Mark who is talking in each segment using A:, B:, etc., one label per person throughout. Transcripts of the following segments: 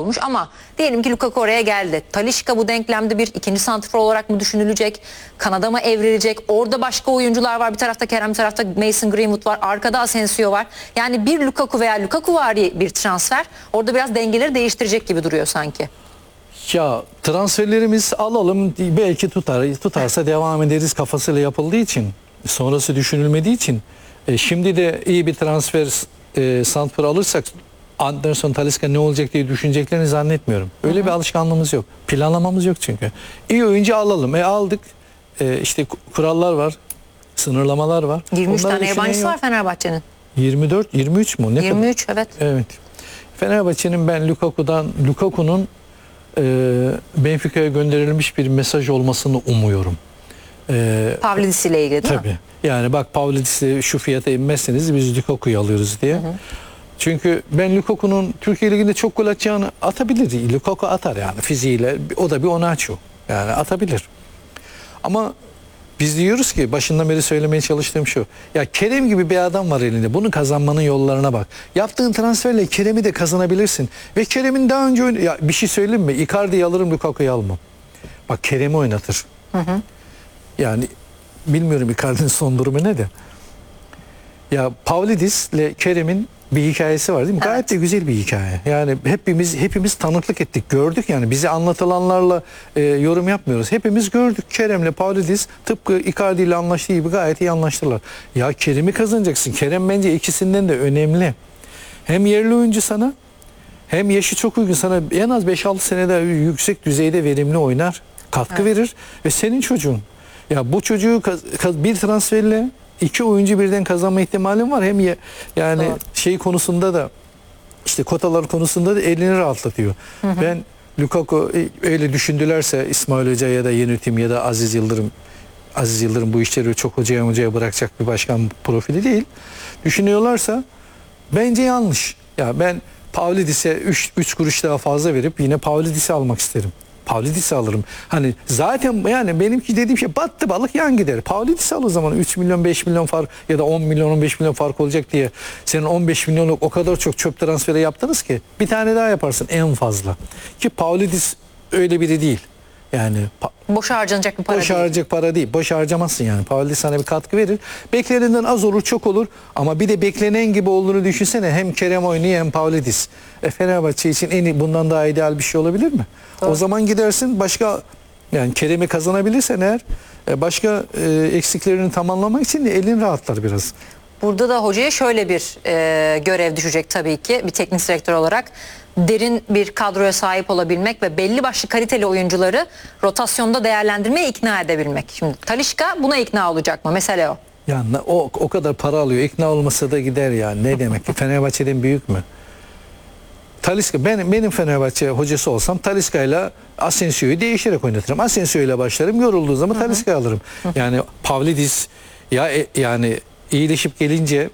A: olmuş ama diyelim ki Lukaku oraya geldi. Talisca bu denklemde bir ikinci santrfor olarak mı düşünülecek? Kanada mı evrilecek? Orada başka oyuncular var. Bir tarafta Kerem, bir tarafta Mason Greenwood var. Arkada Asensio var. Yani bir Lukaku veya Lukakuvari bir transfer orada biraz dengeleri değiştirecek gibi duruyor sanki.
B: Ya transferlerimiz alalım belki tutarsa devam ederiz kafasıyla yapıldığı için, sonrası düşünülmediği için şimdi de iyi bir transfer santrfor alırsak Anderson, Talisca ne olacak diye düşüneceklerini zannetmiyorum. Öyle bir alışkanlığımız yok. Planlamamız yok çünkü. İyi oyuncu alalım. Aldık. İşte kurallar var. Sınırlamalar var.
A: 23
B: Onları
A: tane yabancısı var Fenerbahçe'nin.
B: 24, 23 mu? Ne
A: 23
B: kadar?
A: evet.
B: Evet. Fenerbahçe'nin ben Lukaku'nun Benfica'ya gönderilmiş bir mesaj olmasını umuyorum.
A: Pavlidis ile ilgili değil mi?
B: Tabii. Yani bak Pavlidis'i şu fiyata inmezseniz biz Lukaku'yu alıyoruz diye. Çünkü ben Lukaku'nun Türkiye Ligi'nde çok gol atacağını atabilir. Lukaku atar yani fiziğiyle. O da bir Onaçu. Yani atabilir. Ama biz diyoruz ki başından beri söylemeye çalıştığım şu. Ya Kerem gibi bir adam var elinde. Bunu kazanmanın yollarına bak. Yaptığın transferle Kerem'i de kazanabilirsin. Ve Kerem'in daha önce ya bir şey söyleyeyim mi? Icardi'yi alırım, Lukaku'yu almam. Bak Kerem'i oynatır. Yani bilmiyorum Icardi'nin son durumu ne de. Ya Pavlidis ile Kerem'in bir hikayesi var değil mi? Evet. Gayet de güzel bir hikaye. Yani hepimiz tanıklık ettik, gördük yani. Bize anlatılanlarla yorum yapmıyoruz. Hepimiz gördük. Kerem'le Pavlidis tıpkı Icardi ile anlaştığı gibi gayet iyi anlaştılar. Ya Kerem'i kazanacaksın. Kerem bence ikisinden de önemli. Hem yerli oyuncu sana, hem yaşı çok uygun sana, en az 5-6 senede yüksek düzeyde verimli oynar, katkı verir ve senin çocuğun. Ya bu çocuğu bir transferle iki oyuncu birden kazanma ihtimalin var. Hem yani şey konusunda da işte kotalar konusunda da elini rahatlatıyor. Ben Lukaku öyle düşündülerse İsmail Hoca ya da yönetim ya da Aziz Yıldırım bu işleri çok hocaya bırakacak bir başkan profili değil. Düşünüyorlarsa bence yanlış. Ya ben Pavlidis'e 3 kuruş daha fazla verip yine Pavlidis'i almak isterim. Pavlidis'i alırım. Hani zaten yani benimki dediğim şey battı balık yan gider. Pavlidis'i al o zaman 3 milyon 5 milyon fark ya da 10 milyon 15 milyon fark olacak diye senin 15 milyonluk o kadar çok çöp transferi yaptınız ki bir tane daha yaparsın en fazla. Ki Pavlidis öyle biri değil. Yani
A: boşa harcanacak bir para
B: boşa harcayacak para değil. Boşa harcamazsın yani. Pavlidis sana bir katkı verir. Beklenenden az olur, çok olur. Ama bir de beklenen gibi olduğunu düşünsene. Hem Kerem oynuyor hem Pavlidis. Fenerbahçe için en iyi, bundan daha ideal bir şey olabilir mi? Doğru. O zaman gidersin başka, yani Kerem'i kazanabilirsen eğer başka eksiklerini tamamlamak için de elin rahatlar biraz.
A: Burada da hocaya şöyle bir görev düşecek tabii ki bir teknik direktör olarak. Derin bir kadroya sahip olabilmek ve belli başlı kaliteli oyuncuları rotasyonda değerlendirmeye ikna edebilmek. Şimdi Talisca buna ikna olacak mı? Mesele o.
B: Yani o kadar para alıyor. İkna olmasa da gider yani. Ne demek ki? Fenerbahçe'den büyük mü? Talisca, benim Fenerbahçe hocası olsam Talisca ile Asensio'yu değiştirerek oynatırım. Asensio ile başlarım. Yorulduğu zaman Talisca'yı alırım. Yani Pavlidis yani iyileşip gelince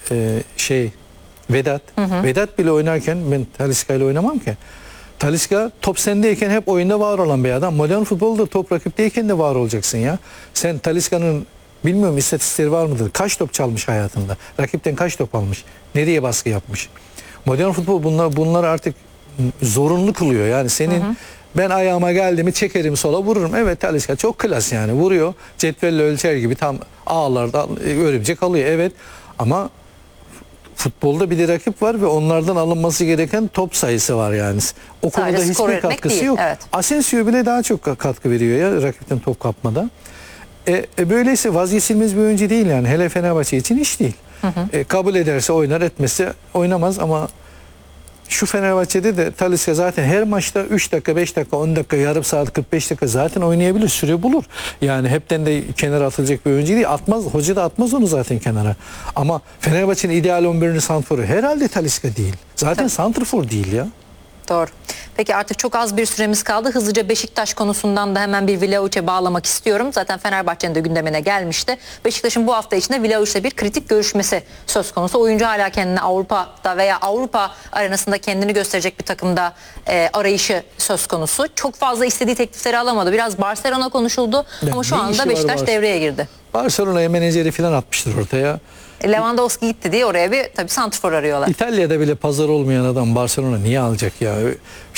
B: Vedat bile oynarken ben Talisca ile oynamam ki. Talisca top sendeyken hep oyunda var olan bir adam. Modern futbolda top rakipteyken de var olacaksın ya. Sen Talisca'nın bilmiyorum istatistikleri var mıdır? Kaç top çalmış hayatında? Rakipten kaç top almış? Nereye baskı yapmış? Modern futbol bunlar artık zorunlu kılıyor. Yani senin ben ayağıma geldiğimi çekerim sola vururum. Evet Talisca çok klas yani vuruyor. Cetvelle ölçer gibi tam ağlarda örümcek alıyor. Evet ama futbolda bir de rakip var ve onlardan alınması gereken top sayısı var yani. O konuda hiçbir katkısı değil, yok. Evet. Asensio bile daha çok katkı veriyor ya rakipten top kapmada. Böyleyse vazgeçilmez bir oyuncu değil yani. Hele Fenerbahçe için hiç değil. Kabul ederse oynar, etmezse oynamaz ama şu Fenerbahçe'de de Talisca zaten her maçta 3 dakika, 5 dakika, 10 dakika, yarım saat, 45 dakika zaten oynayabilir, süre bulur. Yani hepten de kenara atılacak bir oyuncu değil. Atmaz, hoca da atmaz onu zaten kenara. Ama Fenerbahçe'nin ideal 11'inin santrforu herhalde Talisca değil. Zaten santrfor değil ya.
A: Doğru. Peki artık çok az bir süremiz kaldı. Hızlıca Beşiktaş konusundan da hemen bir Vlahovic'e bağlamak istiyorum. Zaten Fenerbahçe'nin de gündemine gelmişti. Beşiktaş'ın bu hafta içinde Vlahovic'le bir kritik görüşmesi söz konusu. Oyuncu hala kendini Avrupa'da veya Avrupa arenasında kendini gösterecek bir takımda arayışı söz konusu. Çok fazla istediği teklifleri alamadı. Biraz Barcelona konuşuldu ama şu anda Beşiktaş devreye girdi.
B: Barcelona'ya menajeri falan atmıştır ortaya.
A: Lewandowski gitti diye oraya bir tabii santrfor arıyorlar.
B: İtalya'da bile pazar olmayan adam Barcelona niye alacak ya?